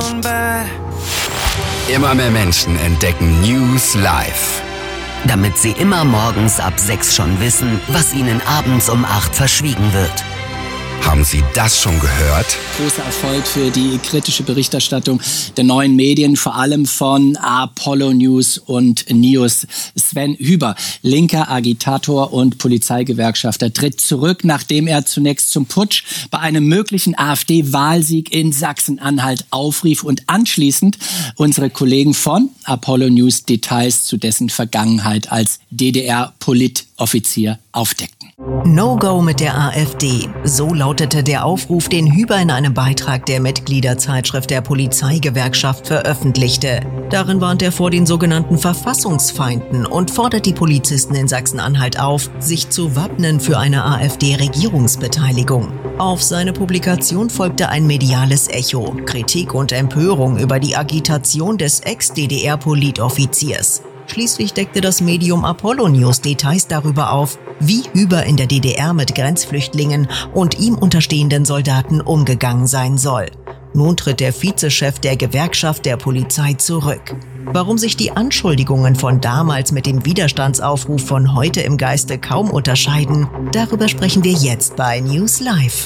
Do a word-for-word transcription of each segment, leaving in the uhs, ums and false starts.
down bad. Immer mehr Menschen entdecken News Live. Damit sie immer morgens ab sechs schon wissen, was ihnen abends um acht verschwiegen wird. Haben Sie das schon gehört? Großer Erfolg für die kritische Berichterstattung der neuen Medien, vor allem von Apollo News und News. Sven Hüber, linker Agitator und Polizeigewerkschafter, tritt zurück, nachdem er zunächst zum Putsch bei einem möglichen AfD-Wahlsieg in Sachsen-Anhalt aufrief und anschließend unsere Kollegen von Apollo News Details zu dessen Vergangenheit als D D R-Politoffizier aufdeckten. No-Go mit der AfD. So lautete der Aufruf, den Hüber in einem Beitrag der Mitgliederzeitschrift der Polizeigewerkschaft veröffentlichte. Darin warnt er vor den sogenannten Verfassungsfeinden und fordert die Polizisten in Sachsen-Anhalt auf, sich zu wappnen für eine AfD-Regierungsbeteiligung. Auf seine Publikation folgte ein mediales Echo, Kritik und Empörung über die Agitation des Ex-D D R-Politoffiziers. Schließlich deckte das Medium Apollo News Details darüber auf, wie Hüber in der D D R mit Grenzflüchtlingen und ihm unterstehenden Soldaten umgegangen sein soll. Nun tritt der Vizechef der Gewerkschaft der Polizei zurück. Warum sich die Anschuldigungen von damals mit dem Widerstandsaufruf von heute im Geiste kaum unterscheiden, darüber sprechen wir jetzt bei News Live.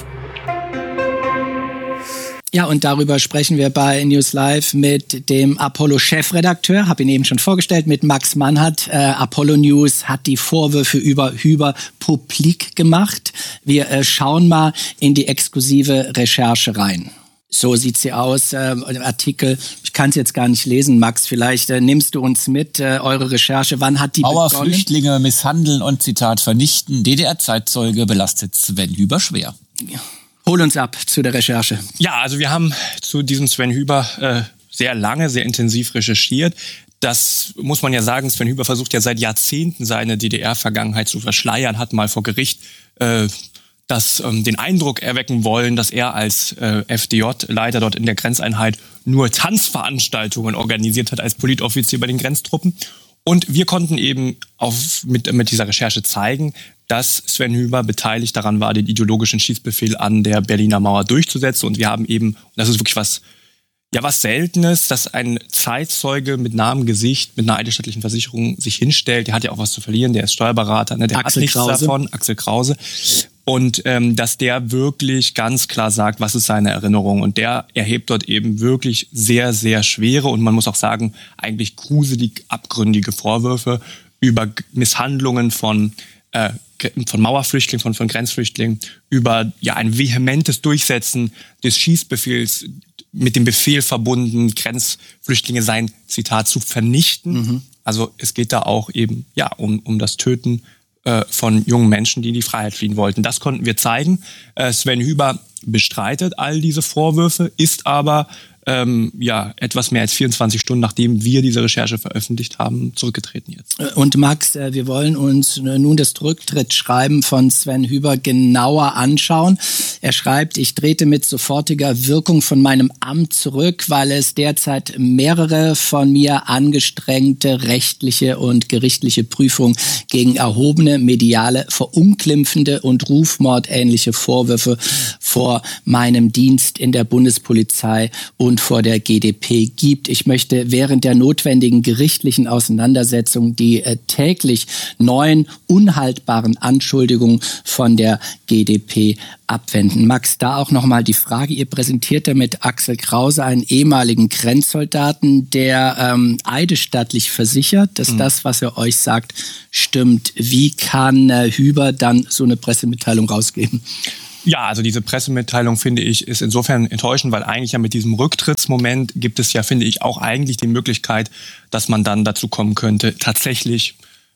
Ja, und darüber sprechen wir bei News Live mit dem Apollo-Chefredakteur, habe ihn eben schon vorgestellt, mit Max Mannhardt. Äh, Apollo News hat die Vorwürfe über Hüber publik gemacht. Wir äh, schauen mal in die exklusive Recherche rein. So sieht sie aus, äh, im Artikel. Ich kann es jetzt gar nicht lesen, Max. Vielleicht äh, nimmst du uns mit, äh, eure Recherche. Wann hat die begonnen? Mauerflüchtlinge misshandeln und, Zitat, vernichten. D D R-Zeitzeuge belastet Sven Hüber schwer. Ja. Hol uns ab zu der Recherche. Ja, also wir haben zu diesem Sven Hüber äh, sehr lange, sehr intensiv recherchiert. Das muss man ja sagen, Sven Hüber versucht ja seit Jahrzehnten seine D D R-Vergangenheit zu verschleiern, hat mal vor Gericht äh, das, ähm, den Eindruck erwecken wollen, dass er als äh, F D J-Leiter dort in der Grenzeinheit nur Tanzveranstaltungen organisiert hat als Politoffizier bei den Grenztruppen. Und wir konnten eben auf, mit, mit dieser Recherche zeigen, dass Sven Hüber beteiligt daran war, den ideologischen Schießbefehl an der Berliner Mauer durchzusetzen. Und wir haben eben, das ist wirklich was, ja, was Seltenes, dass ein Zeitzeuge mit Namen, Gesicht, mit einer eidesstattlichen Versicherung sich hinstellt. Der hat ja auch was zu verlieren, der ist Steuerberater, ne? Der Axel hat nichts Krause. davon, Axel Krause. Und ähm, dass der wirklich ganz klar sagt, was ist seine Erinnerung. Und der erhebt dort eben wirklich sehr, sehr schwere und man muss auch sagen, eigentlich gruselig abgründige Vorwürfe über Misshandlungen von äh, von Mauerflüchtlingen, von, von Grenzflüchtlingen, über ja ein vehementes Durchsetzen des Schießbefehls mit dem Befehl verbunden, Grenzflüchtlinge seien, Zitat, zu vernichten. Mhm. Also es geht da auch eben ja um, um das Töten äh, von jungen Menschen, die in die Freiheit fliehen wollten. Das konnten wir zeigen. Äh, Sven Hüber bestreitet all diese Vorwürfe, ist aber Ähm, ja, etwas mehr als vierundzwanzig Stunden, nachdem wir diese Recherche veröffentlicht haben, zurückgetreten jetzt. Und Max, wir wollen uns nun das Rücktrittsschreiben von Sven Hüber genauer anschauen. Er schreibt, ich trete mit sofortiger Wirkung von meinem Amt zurück, weil es derzeit mehrere von mir angestrengte rechtliche und gerichtliche Prüfungen gegen erhobene mediale, verunglimpfende und rufmordähnliche Vorwürfe vor meinem Dienst in der Bundespolizei und vor der G d P gibt. Ich möchte während der notwendigen gerichtlichen Auseinandersetzung die äh, täglich neuen, unhaltbaren Anschuldigungen von der G d P abwenden. Max, da auch nochmal die Frage, ihr präsentiert mit Axel Krause einen ehemaligen Grenzsoldaten, der ähm, eidesstattlich versichert, dass mhm. das, was er euch sagt, stimmt. Wie kann äh, Hüber dann so eine Pressemitteilung rausgeben? Ja, also diese Pressemitteilung, finde ich, ist insofern enttäuschend, weil eigentlich ja mit diesem Rücktrittsmoment gibt es ja, finde ich, auch eigentlich die Möglichkeit, dass man dann dazu kommen könnte, tatsächlich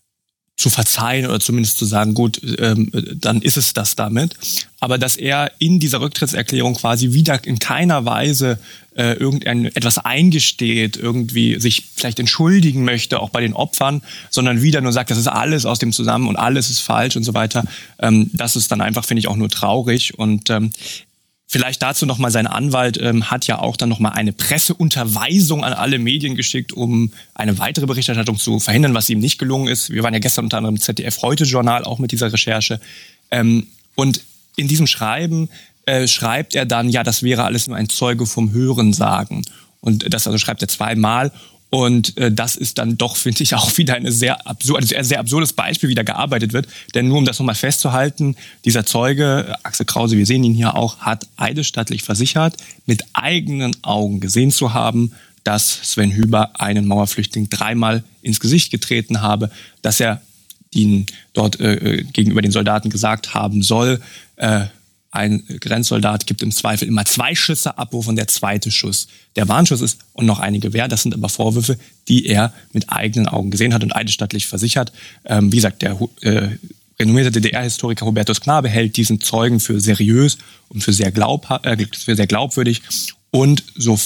zu verzeihen oder zumindest zu sagen, gut, ähm, dann ist es das damit. Aber dass er in dieser Rücktrittserklärung quasi wieder in keiner Weise äh, irgendein etwas eingesteht, irgendwie sich vielleicht entschuldigen möchte, auch bei den Opfern, sondern wieder nur sagt, das ist alles aus dem Zusammen und alles ist falsch und so weiter. Ähm, das ist dann einfach, finde ich, auch nur traurig. Und ähm, vielleicht dazu nochmal, sein Anwalt ähm, hat ja auch dann nochmal eine Presseunterweisung an alle Medien geschickt, um eine weitere Berichterstattung zu verhindern, was ihm nicht gelungen ist. Wir waren ja gestern unter anderem im Z D F-Heute-Journal auch mit dieser Recherche. Ähm, und in diesem Schreiben äh, schreibt er dann, ja, das wäre alles nur ein Zeuge vom Hörensagen. Und das also schreibt er zweimal. Und äh, das ist dann doch, finde ich, auch wieder eine sehr absur- ein sehr absurdes Beispiel, wie da gearbeitet wird. Denn nur um das nochmal festzuhalten, dieser Zeuge, Axel Krause, wir sehen ihn hier auch, hat eidesstattlich versichert, mit eigenen Augen gesehen zu haben, dass Sven Hüber einen Mauerflüchtling dreimal ins Gesicht getreten habe, dass er ihn dort äh, gegenüber den Soldaten gesagt haben soll, äh, ein Grenzsoldat gibt im Zweifel immer zwei Schüsse ab, wovon der zweite Schuss der Warnschuss ist und noch eine Gewehr. Das sind aber Vorwürfe, die er mit eigenen Augen gesehen hat und eidesstattlich versichert. Ähm, wie gesagt, der äh, renommierte D D R-Historiker Hubertus Knabe hält diesen Zeugen für seriös und für sehr, glaub, äh, für sehr glaubwürdig. Und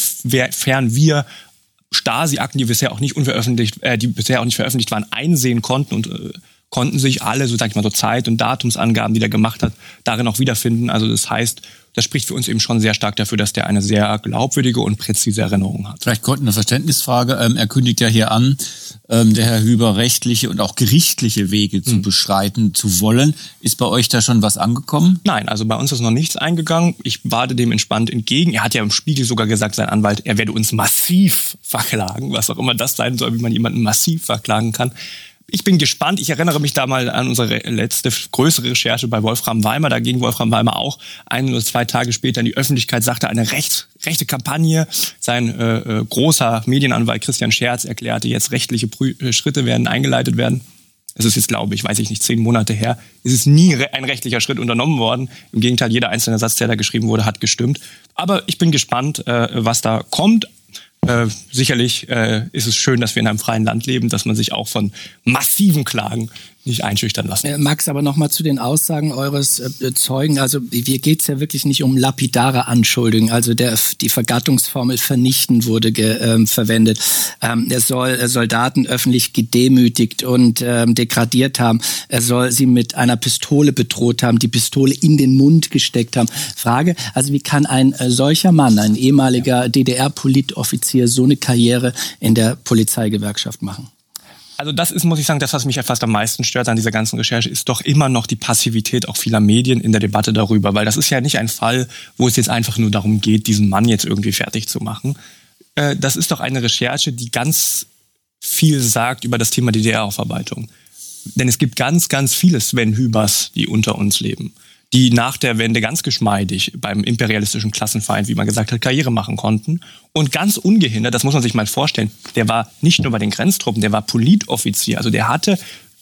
sofern wir Stasi-Akten, die bisher auch nicht unveröffentlicht, äh, die bisher auch nicht veröffentlicht waren, einsehen konnten und äh, konnten sich alle, so sag ich mal, so Zeit- und Datumsangaben, die der gemacht hat, darin auch wiederfinden. Also das heißt, das spricht für uns eben schon sehr stark dafür, dass der eine sehr glaubwürdige und präzise Erinnerung hat. Vielleicht kurz eine Verständnisfrage. Ähm, er kündigt ja hier an, ähm, der Herr Hüber rechtliche und auch gerichtliche Wege zu hm. beschreiten zu wollen. Ist bei euch da schon was angekommen? Nein, also bei uns ist noch nichts eingegangen. Ich warte dem entspannt entgegen. Er hat ja im Spiegel sogar gesagt, sein Anwalt, er werde uns massiv verklagen, was auch immer das sein soll, wie man jemanden massiv verklagen kann. Ich bin gespannt. Ich erinnere mich da mal an unsere letzte größere Recherche bei Wolfram Weimer. Da ging Wolfram Weimer auch ein oder zwei Tage später in die Öffentlichkeit, sagte eine recht, rechte Kampagne. Sein äh, großer Medienanwalt Christian Scherz erklärte, jetzt rechtliche Prü- Schritte werden eingeleitet werden. Es ist jetzt, glaube ich, weiß ich nicht, zehn Monate her. Es ist nie re- ein rechtlicher Schritt unternommen worden. Im Gegenteil, jeder einzelne Satz, der da geschrieben wurde, hat gestimmt. Aber ich bin gespannt, äh, was da kommt. Äh, sicherlich äh, ist es schön, dass wir in einem freien Land leben, dass man sich auch von massiven Klagen nicht einschüchtern lassen. Äh, Max, aber nochmal zu den Aussagen eures äh, Zeugen. Also hier geht's ja wirklich nicht um lapidare Anschuldigungen. Also der, die Vergattungsformel vernichten wurde ge, ähm, verwendet. Ähm, er soll äh, Soldaten öffentlich gedemütigt und ähm, degradiert haben. Er soll sie mit einer Pistole bedroht haben, die Pistole in den Mund gesteckt haben. Frage, also wie kann ein äh, solcher Mann, ein ehemaliger ja. D D R-Politoffizier, so eine Karriere in der Polizeigewerkschaft machen? Also das ist, muss ich sagen, das, was mich fast am meisten stört an dieser ganzen Recherche, ist doch immer noch die Passivität auch vieler Medien in der Debatte darüber. Weil das ist ja nicht ein Fall, wo es jetzt einfach nur darum geht, diesen Mann jetzt irgendwie fertig zu machen. Äh, das ist doch eine Recherche, die ganz viel sagt über das Thema D D R-Aufarbeitung. Denn es gibt ganz, ganz viele Sven Hübers, die unter uns leben, die nach der Wende ganz geschmeidig beim imperialistischen Klassenfeind, wie man gesagt hat, Karriere machen konnten. Und ganz ungehindert, das muss man sich mal vorstellen, der war nicht nur bei den Grenztruppen, der war Politoffizier. Also der hatte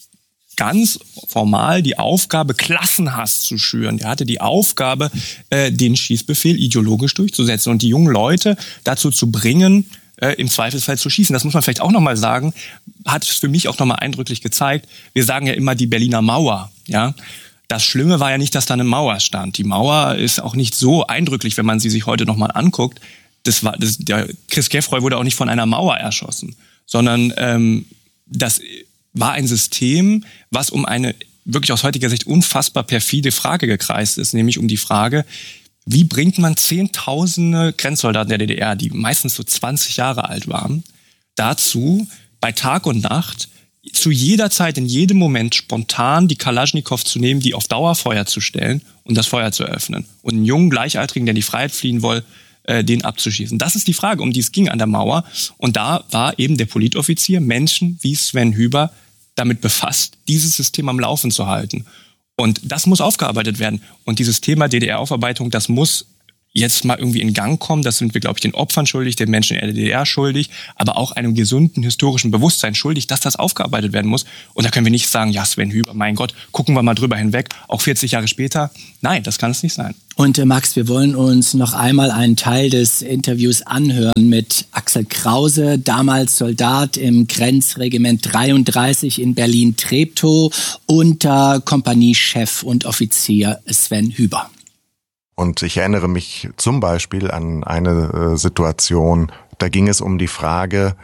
ganz formal die Aufgabe, Klassenhass zu schüren. Der hatte die Aufgabe, äh, den Schießbefehl ideologisch durchzusetzen und die jungen Leute dazu zu bringen, äh, im Zweifelsfall zu schießen. Das muss man vielleicht auch nochmal sagen, hat es für mich auch nochmal eindrücklich gezeigt. Wir sagen ja immer die Berliner Mauer, ja. Das Schlimme war ja nicht, dass da eine Mauer stand. Die Mauer ist auch nicht so eindrücklich, wenn man sie sich heute nochmal anguckt. Das war, das, der Chris Geffroy wurde auch nicht von einer Mauer erschossen, sondern ähm, das war ein System, was um eine wirklich aus heutiger Sicht unfassbar perfide Frage gekreist ist, nämlich um die Frage, wie bringt man Zehntausende Grenzsoldaten der D D R, die meistens so zwanzig Jahre alt waren, dazu, bei Tag und Nacht zu jeder Zeit, in jedem Moment spontan die Kalaschnikow zu nehmen, die auf Dauerfeuer zu stellen und das Feuer zu öffnen. Und einen jungen Gleichaltrigen, der in die Freiheit fliehen will, äh, den abzuschießen. Das ist die Frage, um die es ging an der Mauer. Und da war eben der Politoffizier, Menschen wie Sven Hüber, damit befasst, dieses System am Laufen zu halten. Und das muss aufgearbeitet werden. Und dieses Thema D D R-Aufarbeitung, das muss jetzt mal irgendwie in Gang kommen. Das sind wir, glaube ich, den Opfern schuldig, den Menschen in der D D R schuldig, aber auch einem gesunden historischen Bewusstsein schuldig, dass das aufgearbeitet werden muss. Und da können wir nicht sagen, ja, Sven Hüber, mein Gott, gucken wir mal drüber hinweg, auch vierzig Jahre später. Nein, das kann es nicht sein. Und äh, Max, wir wollen uns noch einmal einen Teil des Interviews anhören mit Axel Krause, damals Soldat im Grenzregiment dreiunddreißig in Berlin-Treptow, unter Kompaniechef und Offizier Sven Hüber. Und ich erinnere mich zum Beispiel an eine äh, Situation, da ging es um die Frage,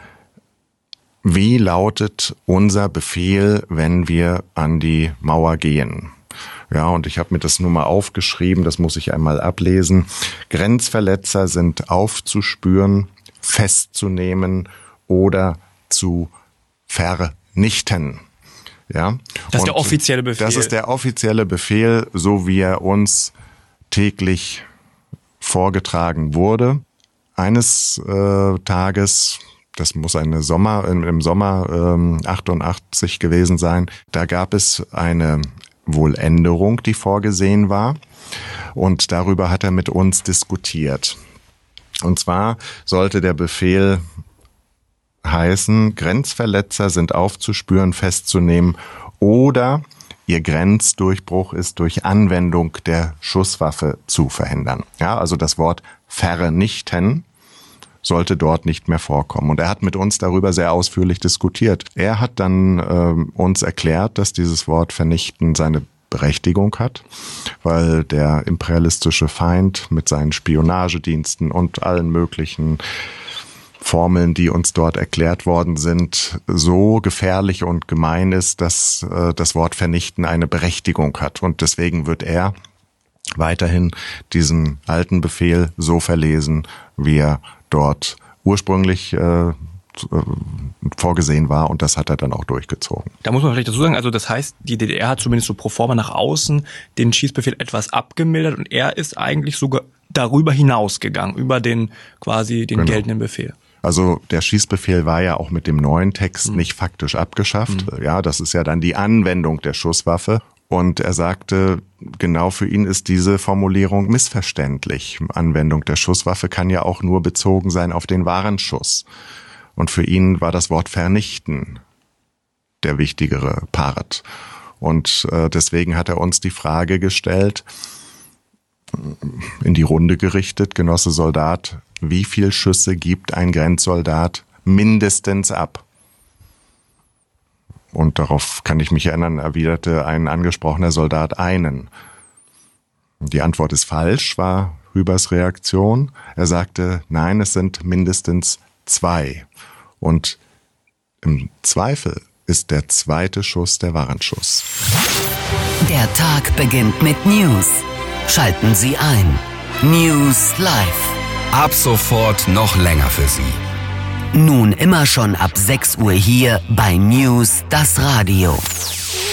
wie lautet unser Befehl, wenn wir an die Mauer gehen? Ja, und ich habe mir das nur mal aufgeschrieben, das muss ich einmal ablesen. Grenzverletzer sind aufzuspüren, festzunehmen oder zu vernichten. Ja. Das ist der offizielle Befehl. Das ist der offizielle Befehl, so wie er uns täglich vorgetragen wurde. eines äh, Tages, das muss eine Sommer, im Sommer ähm, achtundachtzig gewesen sein, da gab es eine wohl Änderung, die vorgesehen war. Und darüber hat er mit uns diskutiert. Und zwar sollte der Befehl heißen, Grenzverletzer sind aufzuspüren, festzunehmen oder ihr Grenzdurchbruch ist durch Anwendung der Schusswaffe zu verhindern. Ja, also das Wort vernichten sollte dort nicht mehr vorkommen. Und er hat mit uns darüber sehr ausführlich diskutiert. Er hat dann äh, uns erklärt, dass dieses Wort vernichten seine Berechtigung hat, weil der imperialistische Feind mit seinen Spionagediensten und allen möglichen Formeln, die uns dort erklärt worden sind, so gefährlich und gemein ist, dass äh, das Wort vernichten eine Berechtigung hat. Und deswegen wird er weiterhin diesen alten Befehl so verlesen, wie er dort ursprünglich äh, vorgesehen war, und das hat er dann auch durchgezogen. Da muss man vielleicht dazu sagen, also das heißt, die D D R hat zumindest so pro forma nach außen den Schießbefehl etwas abgemildert und er ist eigentlich sogar darüber hinausgegangen, über den quasi den Genau. geltenden Befehl. Also der Schießbefehl war ja auch mit dem neuen Text mhm. nicht faktisch abgeschafft. Mhm. Ja, das ist ja dann die Anwendung der Schusswaffe. Und er sagte, genau für ihn ist diese Formulierung missverständlich. Anwendung der Schusswaffe kann ja auch nur bezogen sein auf den Warenschuss. Und für ihn war das Wort vernichten der wichtigere Part. Und äh, deswegen hat er uns die Frage gestellt, in die Runde gerichtet, Genosse Soldat, wie viel Schüsse gibt ein Grenzsoldat mindestens ab? Und darauf kann ich mich erinnern, erwiderte ein angesprochener Soldat einen. Die Antwort ist falsch, war Hübers Reaktion. Er sagte, nein, es sind mindestens zwei. Und im Zweifel ist der zweite Schuss der Warenschuss. Der Tag beginnt mit News. Schalten Sie ein. News Live. Ab sofort noch länger für Sie. Nun immer schon ab sechs Uhr hier bei News, das Radio.